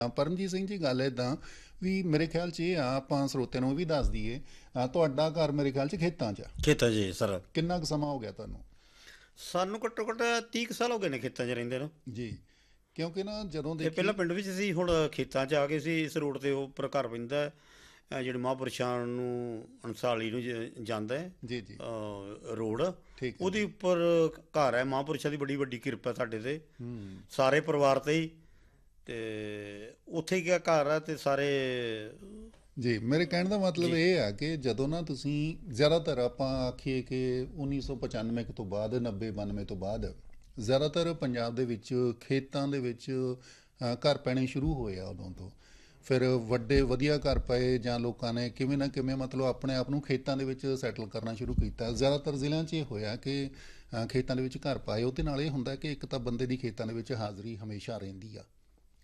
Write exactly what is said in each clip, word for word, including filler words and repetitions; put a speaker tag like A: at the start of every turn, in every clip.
A: ਅ, ਪਰਮਜੀਤ ਸਿੰਘ ਜੀ, ਗੱਲ ਇੱਦਾਂ ਵੀ ਮੇਰੇ ਖਿਆਲ 'ਚ ਇਹ ਆ, ਆਪਾਂ ਸਰੋਤਿਆਂ ਨੂੰ ਵੀ ਦੱਸ ਦਈਏ। ਅ, ਤੁਹਾਡਾ ਘਰ ਮੇਰੇ ਖਿਆਲ 'ਚ ਖੇਤਾਂ 'ਚ ਆ।
B: ਖੇਤਾਂ 'ਚ ਜੀ ਸਰ।
A: ਕਿੰਨਾ ਕੁ ਸਮਾਂ ਹੋ ਗਿਆ ਤੁਹਾਨੂੰ?
B: ਸਾਨੂੰ ਘੱਟੋ ਘੱਟ ਤੀਹ ਕੁ ਸਾਲ ਹੋ ਗਏ ਨੇ ਖੇਤਾਂ 'ਚ ਰਹਿੰਦੇ ਨੂੰ।
A: ਜੀ। ਕਿਉਂਕਿ ਨਾ ਜਦੋਂ
B: ਤੇ ਪਹਿਲਾਂ
A: ਦੇਖੀਏ।
B: ਪਿੰਡ ਵਿੱਚ ਸੀ, ਹੁਣ ਖੇਤਾਂ 'ਚ ਆ ਗਏ ਸੀ। ਇਸ ਰੋਡ ਦੇ ਉੱਪਰ ਘਰ ਪੈਂਦਾ ਹੈ, ਅਹ ਜਿਹੜੇ ਮਹਾਂਪੁਰਸ਼ਾਂ ਨੂੰ ਅੰਸਾਲੀ ਨੂੰ ਜ- ਜਾਂਦਾ ਹੈ
A: ਜੀ ਜੀ।
B: ਅਹ ਰੋਡ,
A: ਠੀਕ ਹੈ
B: ਉਹਦੇ
A: ਜੀ।
B: ਉੱਪਰ ਘਰ ਹੈ। ਮਹਾਂਪੁਰਸ਼ਾਂ ਦੀ ਬੜੀ ਵੱਡੀ ਕਿਰਪਾ ਸਾਡੇ ਤੇ,
A: ਹੂੰ।
B: ਸਾਰੇ ਪਰਿਵਾਰ ਤੇ ਹੀ। ਤੇ ਉੱਥੇ ਹੀ ਗਿਆ ਘਰ ਹੈ ਤੇ ਸਾਰੇ।
A: ਜੀ, ਮੇਰੇ ਕਹਿਣ ਦਾ ਮਤਲਬ
B: ਜੀ
A: ਇਹ ਆ ਕਿ ਜਦੋਂ ਨਾ ਤੁਸੀਂ ਜ਼ਿਆਦਾਤਰ ਆਪਾਂ ਆਖੀਏ ਕਿ ਉੱਨੀ ਸੌ ਪਚਾਨਵੇਂ ਕੁ ਤੋਂ ਬਾਅਦ, ਨੱਬੇ ਬਾਨਵੇਂ ਤੋਂ ਬਾਅਦ ਜ਼ਿਆਦਾਤਰ ਪੰਜਾਬ ਦੇ ਵਿੱਚ ਖੇਤਾਂ ਦੇ ਵਿੱਚ ਅ, ਘਰ ਪੈਣੇ ਸ਼ੁਰੂ ਹੋਏ ਆ ਉਦੋਂ ਤੋਂ। ਫਿਰ ਵੱਡੇ ਵਧੀਆ ਘਰ ਪਏ ਜਾਂ ਲੋਕਾਂ ਨੇ ਕਿਵੇਂ ਨਾ ਕਿਵੇਂ ਮਤਲਬ ਆਪਣੇ ਆਪ ਨੂੰ ਖੇਤਾਂ ਦੇ ਵਿੱਚ ਸੈਟਲ ਕਰਨਾ ਸ਼ੁਰੂ ਕੀਤਾ। ਜ਼ਿਆਦਾਤਰ ਜ਼ਿਲ੍ਹਿਆਂ 'ਚ ਇਹ ਹੋਇਆ ਕਿ ਅ, ਖੇਤਾਂ ਦੇ ਵਿੱਚ ਘਰ ਪਾਏ। ਉਹਦੇ ਨਾਲ ਇਹ ਹੁੰਦਾ ਕਿ ਇੱਕ ਤਾਂ ਬੰਦੇ ਦੀ ਖੇਤਾਂ ਦੇ ਵਿੱਚ ਹਾਜ਼ਰੀ ਹਮੇਸ਼ਾ ਰਹਿੰਦੀ ਆ,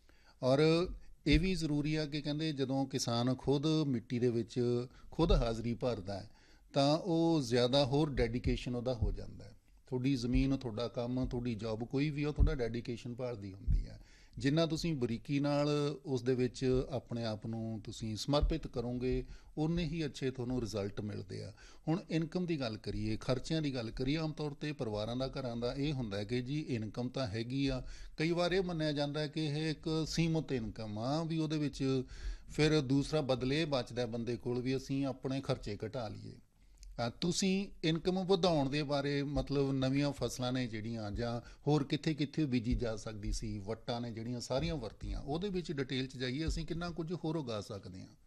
A: ਔਰ ਇਹ ਵੀ ਜ਼ਰੂਰੀ ਆ ਕਿ ਕਹਿੰਦੇ ਜਦੋਂ ਕਿਸਾਨ ਖੁਦ ਮਿੱਟੀ ਦੇ ਵਿੱਚ ਖੁਦ ਹਾਜ਼ਰੀ ਭਰਦਾ ਹੈ ਤਾਂ ਉਹ ਜ਼ਿਆਦਾ ਹੋਰ ਡੈਡੀਕੇਸ਼ਨ ਉਹਦਾ ਹੋ ਜਾਂਦਾ ਹੈ। ਤੁਹਾਡੀ ਜ਼ਮੀਨ, ਤੁਹਾਡਾ ਕੰਮ, ਤੁਹਾਡੀ ਜੌਬ ਕੋਈ ਵੀ ਆ, ਉਹ ਤੁਹਾਡਾ ਡੈਡੀਕੇਸ਼ਨ ਭਾਲਦੀ ਹੁੰਦੀ ਹੈ। ਜਿੰਨਾ ਤੁਸੀਂ ਬਰੀਕੀ ਨਾਲ ਉਸ ਦੇ ਵਿੱਚ ਆਪਣੇ ਆਪ ਨੂੰ ਤੁਸੀਂ ਸਮਰਪਿਤ ਕਰੋਗੇ, ਉਨੇ ਹੀ ਅੱਛੇ ਤੁਹਾਨੂੰ ਰਿਜ਼ਲਟ ਮਿਲਦੇ ਆ। ਹੁਣ ਇਨਕਮ ਦੀ ਗੱਲ ਕਰੀਏ, ਖਰਚਿਆਂ ਦੀ ਗੱਲ ਕਰੀਏ, ਆਮ ਤੌਰ 'ਤੇ ਪਰਿਵਾਰਾਂ ਦਾ, ਘਰਾਂ ਦਾ ਇਹ ਹੁੰਦਾ ਹੈ ਕਿ ਜੀ ਇਨਕਮ ਤਾਂ ਹੈਗੀ ਆ। ਕਈ ਵਾਰ ਇਹ ਮੰਨਿਆ ਜਾਂਦਾ ਹੈ ਕਿ ਇਹ ਇੱਕ ਸੀਮਤ ਇਨਕਮ ਆ, ਵੀ ਉਹਦੇ ਵਿੱਚ ਫਿਰ ਦੂਸਰਾ ਬਦਲੇ ਇਹ ਬਚਦਾ ਬੰਦੇ ਕੋਲ ਵੀ ਅਸੀਂ ਆਪਣੇ ਖਰਚੇ ਘਟਾ ਲਈਏ। ਅ, ਤੁਸੀਂ ਇਨਕਮ ਵਧਾਉਣ ਦੇ ਬਾਰੇ ਮਤਲਬ ਨਵੀਆਂ ਫਸਲਾਂ ਨੇ ਜਿਹੜੀਆਂ, ਜਾਂ ਹੋਰ ਕਿੱਥੇ ਕਿੱਥੇ ਬੀਜੀ ਜਾ ਸਕਦੀ ਸੀ, ਵੱਟਾਂ ਨੇ ਜਿਹੜੀਆਂ ਸਾਰੀਆਂ ਵਰਤੀਆਂ, ਉਹਦੇ ਵਿੱਚ ਡਿਟੇਲ 'ਚ ਜਾਈਏ, ਅਸੀਂ ਕਿੰਨਾ ਕੁਝ ਹੋਰ ਉਗਾ ਸਕਦੇ ਹਾਂ?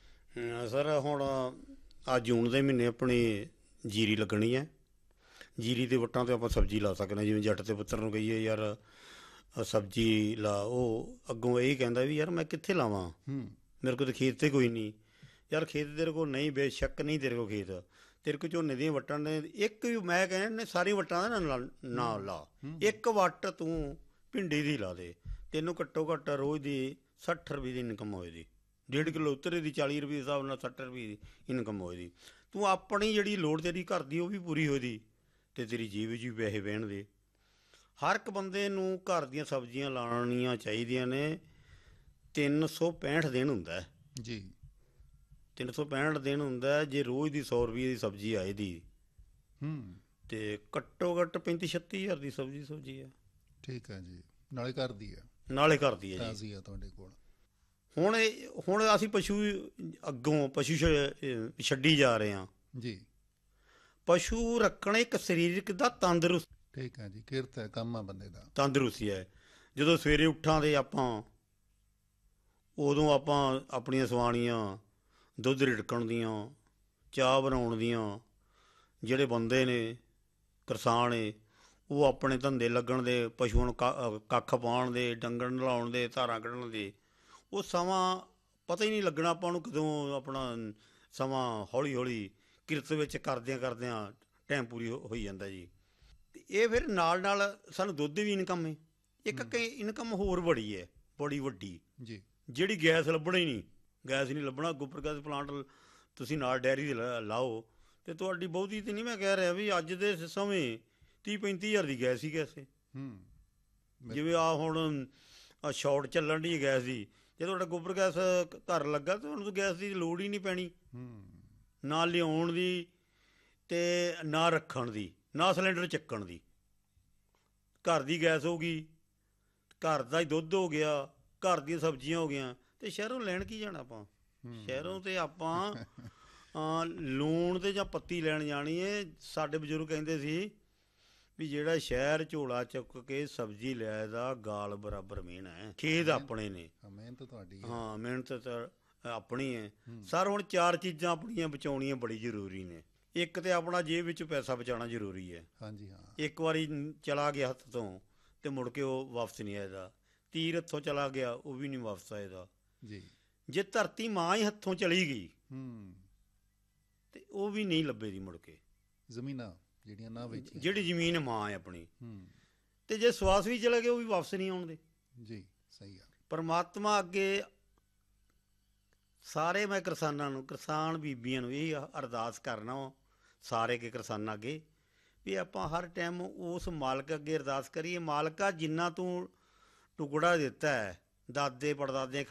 B: ਹਮ, ਸਰ ਹੁਣ ਆ ਜੂਨ ਦੇ ਮਹੀਨੇ ਆਪਣੀ ਜੀਰੀ ਲੱਗਣੀ ਹੈ। ਜੀਰੀ ਦੇ ਵੱਟਾਂ ਤੇ ਆਪਾਂ ਸਬਜ਼ੀ ਲਾ ਸਕਦੇ ਹਾਂ। ਜਿਵੇਂ ਜੱਟ ਦੇ ਪੁੱਤਰ ਨੂੰ ਕਹੀਏ ਯਾਰ ਆਹ ਸਬਜ਼ੀ ਲਾ, ਉਹ ਅੱਗੋਂ ਇਹ ਕਹਿੰਦਾ ਵੀ ਯਾਰ ਮੈਂ ਕਿੱਥੇ ਲਾਵਾਂ,
A: ਹੂੰ।
B: ਮੇਰੇ ਕੋਲ ਤਾਂ ਖੇਤ ਤੇ ਕੋਈ ਨਹੀਂ। ਯਾਰ ਖੇਤ ਤੇਰੇ ਕੋਲ ਨਹੀਂ, ਬੇਸ਼ੱਕ ਨਹੀਂ ਤੇਰੇ ਕੋਲ ਖੇਤ, ਤੇਰੇ ਕੋਲ ਝੋਨੇ ਦੀਆਂ ਵੱਟਾਂ ਨੇ ਇੱਕ ਵੀ, ਮੈਂ ਕਹਿੰਦਾ ਸਾਰੀ ਵੱਟਾਂ ਦਾ ਨਾ ਨਾ ਲਾ, ਇੱਕ ਵੱਟ ਤੂੰ ਭਿੰਡੀ ਦੀ ਲਾ ਦੇ, ਤੈਨੂੰ ਘੱਟੋ ਘੱਟ ਰੋਜ਼ ਦੀ ਸੱਠ ਰੁਪਏ ਦੀ ਇਨਕਮ ਹੋਏਗੀ। ਡੇਢ ਕਿੱਲੋ ਉੱਤਰੇ ਦੀ ਚਾਲੀ ਰੁਪਏ ਦੇ ਹਿਸਾਬ ਨਾਲ ਸੱਠ ਰੁਪਏ ਦੀ ਇਨਕਮ ਹੋਏਗੀ। ਤੂੰ ਆਪਣੀ ਜਿਹੜੀ ਲੋੜ ਤੇਰੀ ਘਰ ਦੀ ਉਹ ਵੀ ਪੂਰੀ ਹੋਏਗੀ, ਅਤੇ ਤੇਰੀ ਜੀਵ ਵਿੱਚ ਵੀ ਪੈਸੇ ਬਹਿਣਗੇ। ਹਰ ਇੱਕ ਬੰਦੇ ਨੂੰ ਘਰ ਦੀਆਂ ਸਬਜ਼ੀਆਂ ਲਾਉਣੀਆਂ ਚਾਹੀਦੀਆਂ ਨੇ। ਤਿੰਨ ਸੌ ਪੈਂਹਠ ਦਿਨ ਹੁੰਦਾ ਹੈ।
A: ਜੀ।
B: ਤਿੰਨ ਸੌ ਪੈਂਹਠ ਦਿਨ ਹੁੰਦਾ। ਜੇ ਰੋਜ਼ ਦੀ ਸੌ ਰੁਪਏ ਦੀ ਸਬਜ਼ੀ ਆਏ ਦੀ,
A: ਹੂੰ।
B: ਤੇ ਘੱਟੋ ਘੱਟ ਪੈਂਤੀ ਛੱਤੀ ਹਜ਼ਾਰ ਦੀ ਸਬਜ਼ੀ ਸਬਜ਼ੀ ਆ।
A: ਠੀਕ ਹੈ ਜੀ। ਨਾਲੇ ਘਰ ਦੀ ਆ,
B: ਨਾਲੇ ਘਰ ਦੀ ਹੈ ਜੀ।
A: ਤਾਜ਼ੀ ਆ ਤੁਹਾਡੇ ਕੋਲ।
B: ਹੁਣ ਇਹ ਹੁਣ ਅਸੀਂ ਪਸ਼ੂ ਅੱਗੋਂ ਪਸ਼ੂ ਛ- ਛੱਡੀ ਜਾ ਰਹੇ ਹਾਂ।
A: ਜੀ।
B: ਪਸ਼ੂ ਰੱਖਣਾ ਇੱਕ ਸਰੀਰਕ ਦਾ ਤੰਦਰੁਸਤ
A: ਠੀਕ ਹੈ ਜੀ। ਕਿਰਤ ਹੈ, ਕੰਮ ਆ ਬੰਦੇ ਦਾ।
B: ਤੰਦਰੁਸਤੀ ਹੈ। ਜਦੋਂ ਸਵੇਰੇ ਉੱਠਾਂ ਦੇ ਆਪਾਂ, ਉਦੋਂ ਆਪਾਂ ਆਪਣੀਆਂ ਸਵਾਣੀਆਂ ਦੁੱਧ ਰਿੜਕਣ ਦੀਆਂ, ਚਾਹ ਬਣਾਉਣ ਦੀਆਂ, ਜਿਹੜੇ ਬੰਦੇ ਨੇ ਕਿਸਾਨ ਏ, ਉਹ ਆਪਣੇ ਧੰਦੇ ਲੱਗਣ ਦੇ, ਪਸ਼ੂਆਂ ਨੂੰ ਕ- ਕੱਖ ਪਾਉਣ ਦੇ, ਡੰਗਰ ਨਲਾਉਣ ਦੇ, ਧਾਰਾਂ ਕੱਢਣ ਦੇ, ਉਹ ਸਮਾਂ ਪਤਾ ਹੀ ਨਹੀਂ ਲੱਗਣਾ ਆਪਾਂ ਨੂੰ ਕਦੋਂ ਆਪਣਾ ਸਮਾਂ ਹੌਲੀ ਹੌਲੀ ਕਿਰਤ ਵਿੱਚ ਕਰਦਿਆਂ ਕਰਦਿਆਂ ਟਾਈਮ ਪੂਰੀ ਹੋ- ਹੋਈ ਜਾਂਦਾ ਜੀ। ਅਤੇ ਇਹ ਫਿਰ ਨਾਲ ਨਾਲ ਸਾਨੂੰ ਦੁੱਧ ਦੀ ਵੀ ਇਨਕਮ ਹੈ। ਇੱਕ ਕਿ ਇਨਕਮ ਹੋਰ ਬੜੀ ਹੈ, ਬੜੀ ਵੱਡੀ,
A: ਜੀ।
B: ਜਿਹੜੀ ਗੈਸ ਲੱਭਣਾ ਹੀ ਨਹੀਂ। ਗੈਸ ਨਹੀਂ ਲੱਭਣਾ। ਗੋਬਰ ਗੈਸ ਪਲਾਂਟ ਤੁਸੀਂ ਨਾਲ ਡੈਰੀ ਦੇ ਲਾ- ਲਾਓ, ਅਤੇ ਤੁਹਾਡੀ ਬਹੁਤੀ ਤਾਂ ਨਹੀਂ ਮੈਂ ਕਹਿ ਰਿਹਾ ਵੀ ਅੱਜ ਦੇ ਸਮੇਂ ਤੀਹ ਪੈਂਤੀ ਹਜ਼ਾਰ ਦੀ ਗੈਸ ਹੀ ਗੈਸ ਹੈ।
A: ਹੂੰ।
B: ਜਿਵੇਂ ਆ ਹੁਣ ਆ ਸ਼ਾਰਟ ਚੱਲਣ ਦੀ ਗੈਸ ਦੀ, ਜੇ ਤੁਹਾਡਾ ਗੋਬਰ ਗੈਸ ਘਰ ਲੱਗਾ ਤਾਂ ਤੁਹਾਨੂੰ ਗੈਸ ਦੀ ਲੋੜ ਹੀ ਨਹੀਂ ਪੈਣੀ,
A: ਹੂੰ।
B: ਨਾ ਲਿਆਉਣ ਦੀ ਅਤੇ ਨਾ ਰੱਖਣ ਦੀ, ਨਾ ਸਿਲੰਡਰ ਚੱਕਣ ਦੀ। ਘਰ ਦੀ ਗੈਸ ਹੋ ਗਈ, ਘਰ ਦਾ ਹੀ ਦੁੱਧ ਹੋ ਗਿਆ, ਘਰ ਦੀਆਂ ਸਬਜ਼ੀਆਂ ਹੋ ਗਈਆਂ, ਅਤੇ ਸ਼ਹਿਰੋਂ ਲੈਣ ਕੀ ਜਾਣਾ ਆਪਾਂ? ਸ਼ਹਿਰੋਂ ਤੇ ਆਪਾਂ ਅ, ਲੂਣ ਅਤੇ ਜਾਂ ਪੱਤੀ ਲੈਣ ਜਾਣੀ ਹੈ। ਸਾਡੇ ਬਜ਼ੁਰਗ ਕਹਿੰਦੇ ਸੀ ਵੀ ਜਿਹੜਾ ਸ਼ਹਿਰ ਝੋਲਾ ਚੁੱਕ ਕੇ ਸਬਜ਼ੀ ਲੈ ਦਾ, ਗਾਲ ਬਰਾਬਰ ਮਿਹਨਤ ਹੈ। ਖੇਤ ਆਪਣੇ ਨੇ,
A: ਮਿਹਨਤ ਤੁਹਾਡੀ ਹੈ।
B: ਹਾਂ ਮਿਹਨਤ ਤਾਂ ਆਪਣੀ ਹੈ। ਸਰ ਹੁਣ ਚਾਰ ਚੀਜ਼ਾਂ ਆਪਣੀਆਂ ਬਚਾਉਣੀਆਂ ਬੜੀ ਜ਼ਰੂਰੀ ਨੇ। ਇੱਕ ਤਾਂ ਆਪਣਾ ਜੇਬ ਵਿੱਚ ਪੈਸਾ ਬਚਾਉਣਾ ਜ਼ਰੂਰੀ ਹੈ।
A: ਹਾਂਜੀ ਹਾਂ।
B: ਇੱਕ ਵਾਰੀ ਚਲਾ ਗਿਆ ਹੱਥ ਤੋਂ ਅਤੇ ਮੁੜ ਕੇ ਉਹ ਵਾਪਸ ਨਹੀਂ ਆਏਗਾ। ਤੀਰ ਹੱਥੋਂ ਚਲਾ ਗਿਆ, ਉਹ ਵੀ ਨਹੀਂ ਵਾਪਸ ਆਏਗਾ।
A: ਜੀ।
B: ਜੇ ਧਰਤੀ ਮਾਂ ਹੀ ਹੱਥੋਂ ਚਲੀ ਗਈ
A: ਹੂੰ।
B: ਅਤੇ ਉਹ ਵੀ ਨਹੀਂ ਲੱਭੇਗੀ ਮੁੜ ਕੇ।
A: ਜ਼ਮੀਨਾਂ ਜਿਹੜੀਆਂ ਨਾ ਵੇਚੀਆਂ।
B: ਜਿਹੜੀ ਜ਼ਮੀਨ ਮਾਂ ਹੈ ਆਪਣੀ,
A: ਹੂੰ।
B: ਅਤੇ ਜੇ ਸਵਾਸ ਵੀ ਚਲੇ ਗਏ, ਉਹ ਵੀ ਵਾਪਸ ਨਹੀਂ ਆਉਣਦੇ।
A: ਜੀ, ਸਹੀ ਆ।
B: ਪਰਮਾਤਮਾ ਅੱਗੇ ਸਾਰੇ ਮੈਂ ਕਿਸਾਨਾਂ ਨੂੰ, ਕਿਸਾਨ ਬੀਬੀਆਂ ਨੂੰ ਇਹ ਅਰਦਾਸ ਕਰਨਾ ਵਾ, ਸਾਰੇ ਕੇ ਕਿਸਾਨਾਂ ਅੱਗੇ, ਵੀ ਆਪਾਂ ਹਰ ਟਾਈਮ ਉਸ ਮਾਲਕ ਅੱਗੇ ਅਰਦਾਸ ਕਰੀਏ, ਮਾਲਕਾ ਜਿੰਨਾ ਤੂੰ ਟੁਕੜਾ ਦਿੱਤਾ ਹੈ ਦਾਦੇ ਪੜਦਾਦੇ